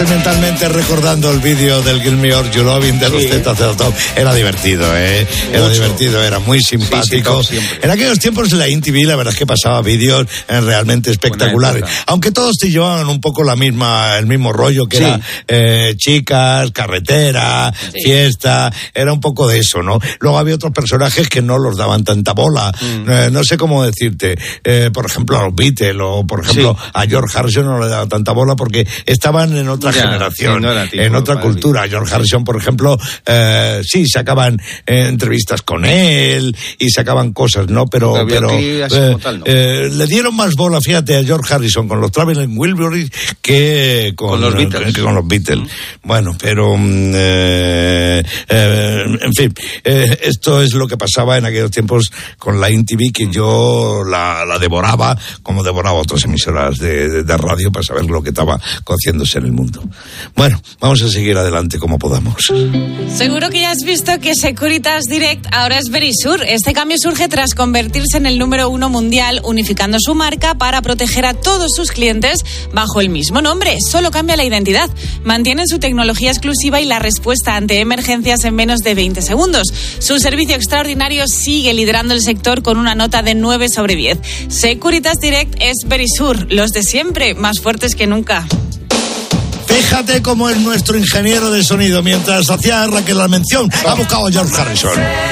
estoy mentalmente recordando el vídeo del Give Me All Your Loving de los ZZ Top. Era divertido, Era divertido, era muy simpático. En aquellos tiempos la MTV, la verdad es que pasaba vídeos realmente espectaculares. Aunque todos te llevaban un poco el mismo rollo, que era chicas, carretera, fiesta, era un poco de eso, ¿no? Luego había otros personajes que no los daban tanta bola. No sé cómo decirte. Por ejemplo, a los Beatles, o por ejemplo, a George Harrison no le daban tanta bola porque estaban en otra generación, en otra cultura. George Harrison, por ejemplo, sacaban entrevistas con él y sacaban cosas, ¿no? Pero le dieron más bola, fíjate, a George Harrison con los Traveling Wilburys que con los Beatles. Bueno, pero en fin, esto es lo que pasaba en aquellos tiempos con la MTV, que yo la devoraba como devoraba otras emisoras de radio para saber lo que estaba cociéndose en el mundo. Bueno, vamos a seguir adelante como podamos. Seguro que ya has visto que Securitas Direct ahora es Verisur. Este cambio surge tras convertirse en el número 1 mundial, unificando su marca para proteger a todos sus clientes bajo el mismo nombre. Solo cambia la identidad. Mantienen su tecnología exclusiva y la respuesta ante emergencias en menos de 20 segundos. Su servicio extraordinario sigue liderando el sector con una nota de 9 sobre 10. Securitas Direct es Verisur, los de siempre, más fuertes que nunca. Fíjate cómo es nuestro ingeniero de sonido. Mientras hacía Raquel la mención, ha buscado a George Harrison.